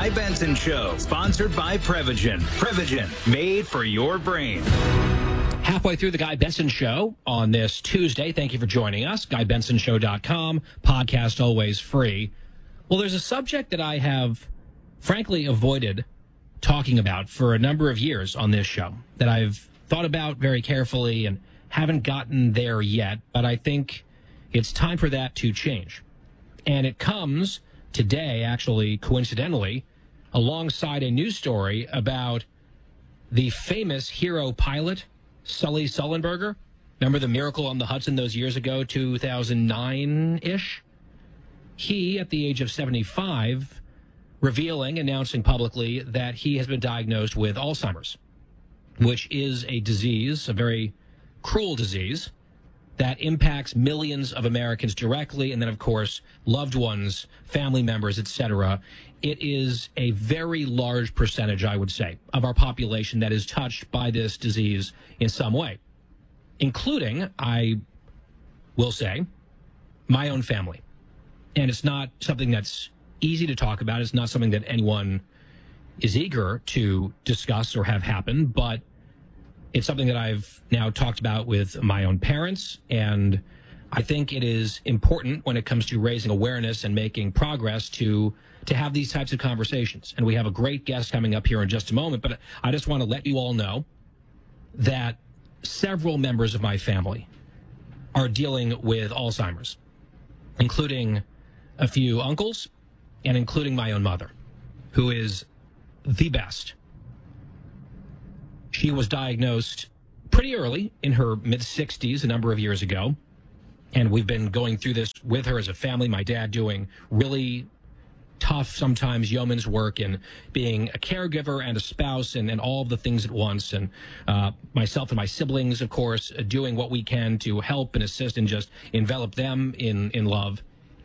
Guy Benson Show, sponsored by Prevagen. Prevagen, made for your brain. Halfway through the Guy Benson Show on this Tuesday. Thank you for joining us. GuyBensonShow.com. Podcast always free. Well, there's a subject that I have, frankly, avoided talking about for a number of years on this show that I've thought about very carefully and haven't gotten there yet, but I think it's time for that to change. And it comes today, actually, coincidentally, alongside a news story about the famous hero pilot, Sully Sullenberger. Remember the Miracle on the Hudson those years ago, 2009-ish? He, at the age of 75, announcing publicly that he has been diagnosed with Alzheimer's, which is a disease, a very cruel disease, that impacts millions of Americans directly, and then, of course, loved ones, family members, etc. It is a very large percentage, I would say, of our population that is touched by this disease in some way, including, I will say, my own family. And it's not something that's easy to talk about. It's not something that anyone is eager to discuss or have happen, but it's something that I've now talked about with my own parents, and I think it is important when it comes to raising awareness and making progress to have these types of conversations. And we have a great guest coming up here in just a moment, but I just want to let you all know that several members of my family are dealing with Alzheimer's, including a few uncles and including my own mother, who is the best. She was diagnosed pretty early in her mid-60s a number of years ago, and we've been going through this with her as a family, my dad doing really tough, sometimes yeoman's work and being a caregiver and a spouse and all of the things at once, and myself and my siblings, of course, doing what we can to help and assist and just envelop them in love.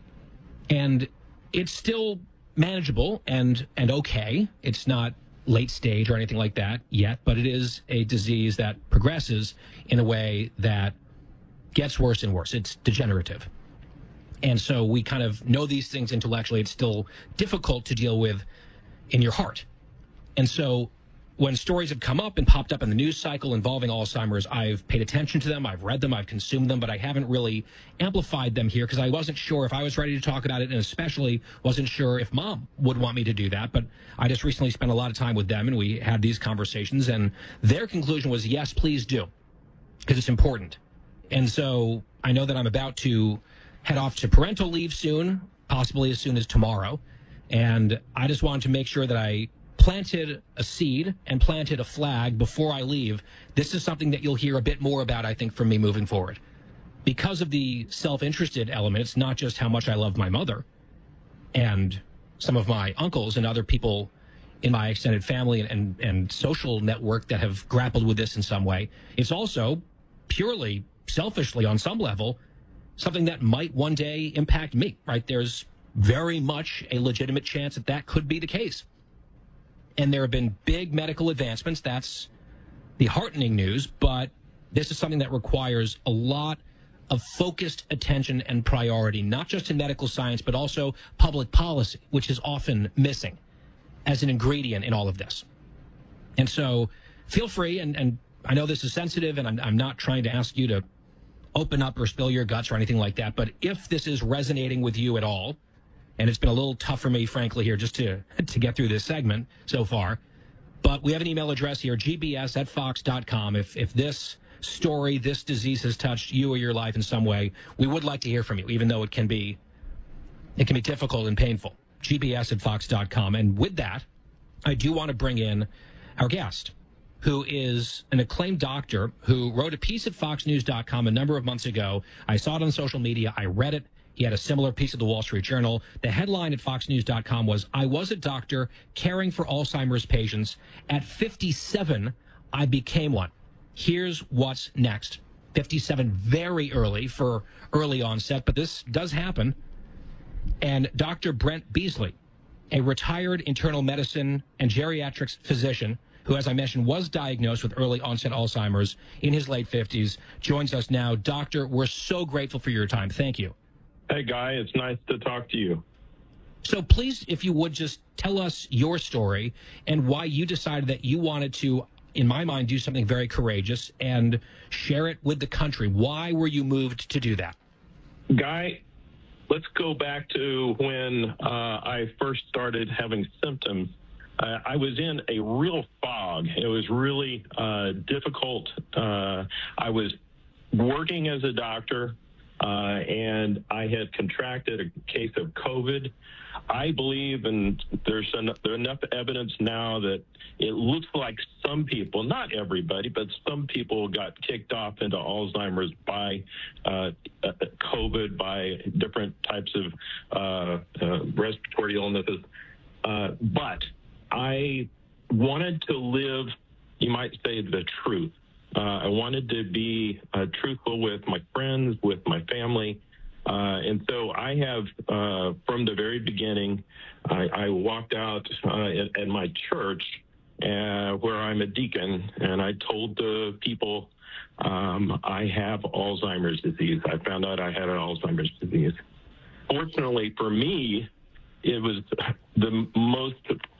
And it's still manageable and okay. It's not late stage or anything like that yet, but it is a disease that progresses in a way that gets worse and worse. It's degenerative. And so we kind of know these things intellectually. It's still difficult to deal with in your heart. And so when stories have come up and popped up in the news cycle involving Alzheimer's, I've paid attention to them, I've read them, I've consumed them, but I haven't really amplified them here because I wasn't sure if I was ready to talk about it, and especially wasn't sure if Mom would want me to do that. But I just recently spent a lot of time with them, and we had these conversations, and their conclusion was, yes, please do, because it's important. And so I know that I'm about to head off to parental leave soon, possibly as soon as tomorrow, and I just wanted to make sure that I planted a seed and planted a flag before I leave. This is something that you'll hear a bit more about, I think, from me moving forward. Because of the self-interested element, it's not just how much I love my mother and some of my uncles and other people in my extended family and social network that have grappled with this in some way. It's also purely selfishly, on some level, something that might one day impact me, right? There's very much a legitimate chance that that could be the case. And there have been big medical advancements. That's the heartening news. But this is something that requires a lot of focused attention and priority, not just in medical science, but also public policy, which is often missing as an ingredient in all of this. And so feel free, and I know this is sensitive, and I'm not trying to ask you to open up or spill your guts or anything like that, but if this is resonating with you at all, and it's been a little tough for me, frankly, here just to get through this segment so far. But we have an email address here, gbs@fox.com. If this story, this disease has touched you or your life in some way, we would like to hear from you, even though it can be difficult and painful. gbs@fox.com. And with that, I do want to bring in our guest, who is an acclaimed doctor who wrote a piece at foxnews.com a number of months ago. I saw it on social media. I read it. He had a similar piece of the Wall Street Journal. The headline at foxnews.com was, "I was a doctor caring for Alzheimer's patients. At 57, I became one. Here's what's next." 57, very early for early onset, but this does happen. And Dr. Brent Beasley, a retired internal medicine and geriatrics physician who, as I mentioned, was diagnosed with early onset Alzheimer's in his late 50s, joins us now. Doctor, we're so grateful for your time. Thank you. Hey, Guy, it's nice to talk to you. So please, if you would, just tell us your story and why you decided that you wanted to, in my mind, do something very courageous and share it with the country. Why were you moved to do that? Guy, let's go back to when I first started having symptoms. I was in a real fog. It was really difficult. I was working as a doctor, and I had contracted a case of COVID. I believe, and there's enough evidence now that it looks like some people, not everybody, but some people got kicked off into Alzheimer's by COVID, by different types of respiratory illnesses. But I wanted to live, you might say, the truth. I wanted to be truthful with my friends, with my family. And so I have, from the very beginning, I walked out at my church where I'm a deacon, and I told the people I have Alzheimer's disease. I found out I had an Alzheimer's disease. Fortunately for me, it was the most,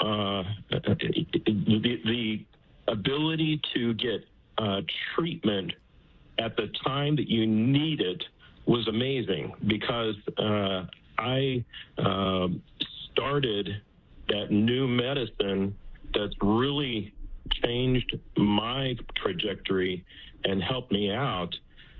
the ability to get treatment at the time that you need it was amazing, because I started that new medicine that's really changed my trajectory and helped me out.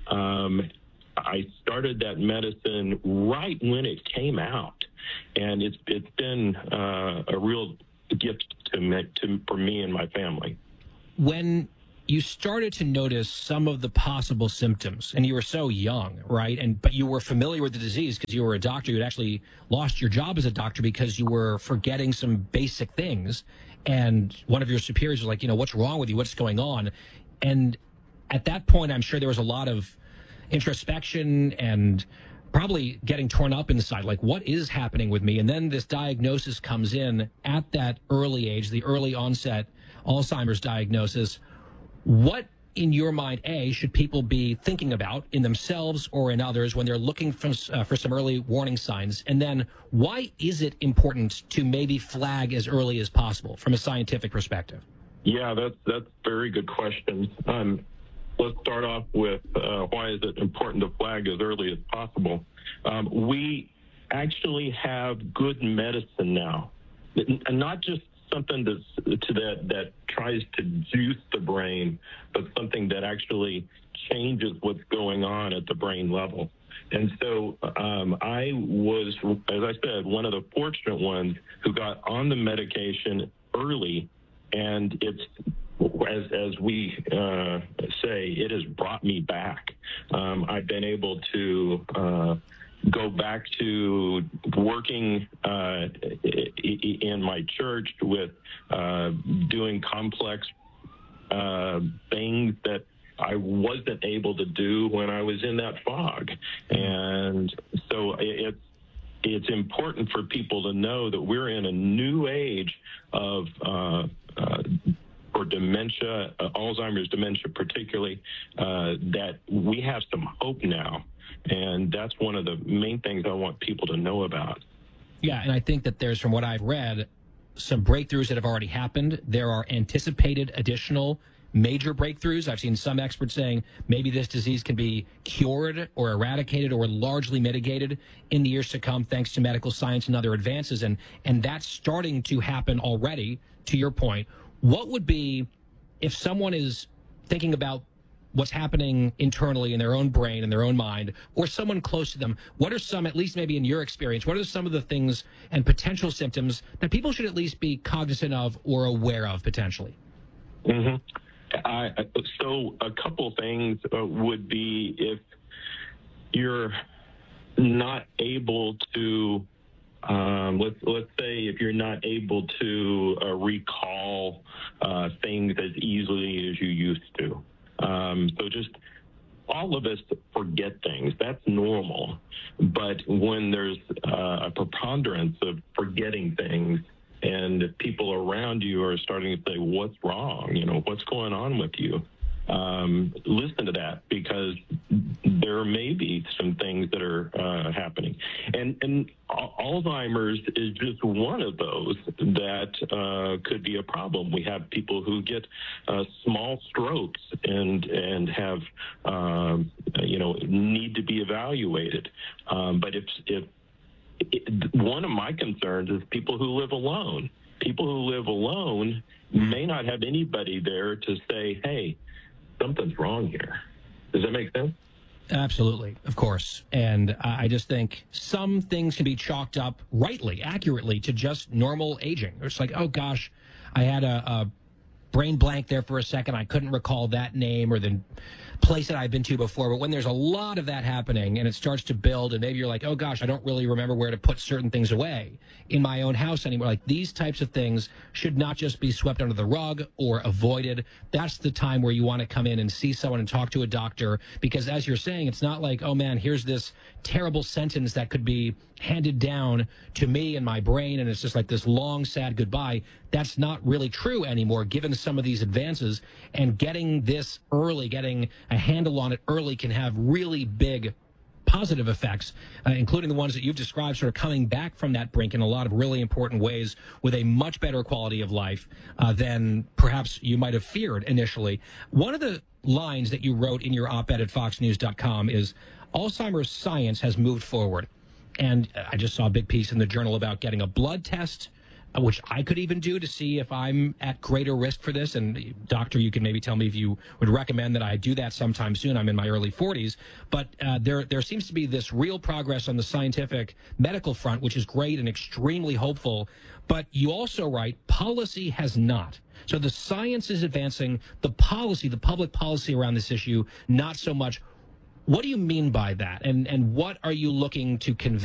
I started that medicine right when it came out, and it's been a real gift for me and my family. When you started to notice some of the possible symptoms, and you were so young, right? But you were familiar with the disease because you were a doctor. You had actually lost your job as a doctor because you were forgetting some basic things. And one of your superiors was like, what's wrong with you? What's going on? And at that point, I'm sure there was a lot of introspection and probably getting torn up inside. Like, what is happening with me? And then this diagnosis comes in at that early age, the early onset Alzheimer's diagnosis. What, in your mind, A, should people be thinking about in themselves or in others when they're looking for some early warning signs? And then why is it important to maybe flag as early as possible from a scientific perspective? Yeah, that's a very good question. Let's start off with why is it important to flag as early as possible? We actually have good medicine now, and not just something that tries to juice the brain, but something that actually changes what's going on at the brain level. And so I was, as I said, one of the fortunate ones who got on the medication early, and it's, as we say, it has brought me back. I've been able to go back to working in my church with doing complex things that I wasn't able to do when I was in that fog. And so it's important for people to know that we're in a new age of for dementia, Alzheimer's dementia particularly, that we have some hope now. And that's one of the main things I want people to know about. Yeah, and I think that there's, from what I've read, some breakthroughs that have already happened. There are anticipated additional major breakthroughs. I've seen some experts saying maybe this disease can be cured or eradicated or largely mitigated in the years to come thanks to medical science and other advances. And that's starting to happen already, to your point. What would be, if someone is thinking about what's happening internally in their own brain and their own mind, or someone close to them, what are some, at least maybe in your experience, what are some of the things and potential symptoms that people should at least be cognizant of or aware of potentially? Mm-hmm. So a couple things would be, if you're not able to, let's say if you're not able to recall things as easily as you used to. So just all of us forget things. That's normal. But when there's a preponderance of forgetting things, and people around you are starting to say, what's wrong? What's going on with you? listen to that, because there may be some things that are happening. And Alzheimer's is just one of those that could be a problem. We have people who get small strokes and have, need to be evaluated. But one of my concerns is people who live alone. People who live alone may not have anybody there to say, hey, something's wrong here. Does that make sense? Absolutely, of course. And I just think some things can be chalked up rightly, accurately, to just normal aging. It's like, oh, gosh, I had a brain blank there for a second. I couldn't recall that name or the place that I've been to before. But when there's a lot of that happening and it starts to build, and maybe you're like, oh, gosh, I don't really remember where to put certain things away in my own house anymore. Like, these types of things should not just be swept under the rug or avoided. That's the time where you want to come in and see someone and talk to a doctor, because as you're saying, it's not like, oh, man, here's this terrible sentence that could be handed down to me and my brain, and it's just like this long, sad goodbye. That's not really true anymore, given some of these advances. And getting this early, getting a handle on it early, can have really big positive effects, including the ones that you've described, sort of coming back from that brink in a lot of really important ways with a much better quality of life than perhaps you might have feared initially. One of the lines that you wrote in your op-ed at foxnews.com is, Alzheimer's science has moved forward. And I just saw a big piece in the Journal about getting a blood test, which I could even do to see if I'm at greater risk for this. And doctor, you can maybe tell me if you would recommend that I do that sometime soon. I'm in my early 40s. But there seems to be this real progress on the scientific medical front, which is great and extremely hopeful. But you also write, policy has not. So the science is advancing, the policy, the public policy around this issue, not so much. What do you mean by that? And what are you looking to convey?